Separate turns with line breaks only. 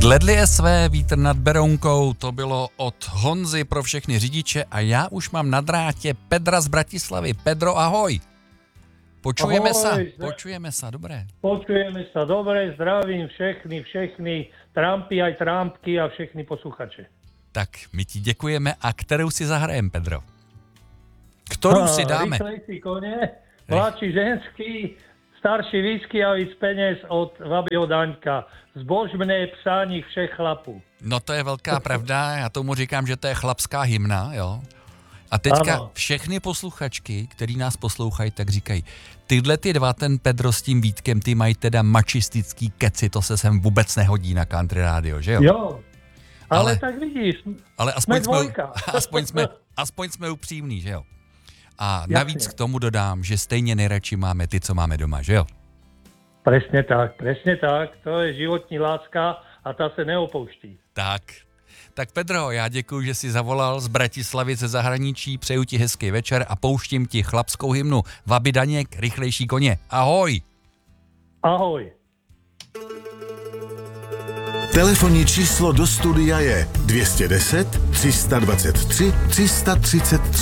Dledli SV, vítr nad Berounkou, to bylo od Honzy pro všechny řidiče a já už mám na drátě Pedra z Bratislavy. Pedro, ahoj. Počujeme sa, dobré.
Počujeme sa, dobre, zdravím všechny Trumpy aj Trumpky a všechny posluchače.
Tak, my ti děkujeme a kterou si zahrajem, Pedro? Ktorú si dáme?
Rýchlejší kone, mladší ženský, starší whisky a víc peněz od Vabyho Daňka. Zbožné psání všech chlapů.
No to je velká pravda, já tomu říkám, že to je chlapská hymna, jo. A teďka všechny posluchačky, který nás poslouchají, tak říkají, tyhle ty dva, ten Pedro s tím Vítkem, ty mají teda mačistický keci, to se sem vůbec nehodí na country rádio, že jo?
Jo, ale tak vidíš,
ale aspoň jsme upřímní, že jo? A navíc
Jasně.
k tomu dodám, že stejně nejradši máme ty, co máme doma, že jo?
presne tak, to je životní láska a ta se neopouští.
Tak Pedro, já děkuji, že jsi zavolal z Bratislavy ze zahraničí, přeju ti hezký večer a pouštím ti chlapskou hymnu Vaby Daněk, Rychlejší koně. Ahoj!
Ahoj!
Telefonní číslo do studia je 210 323 333.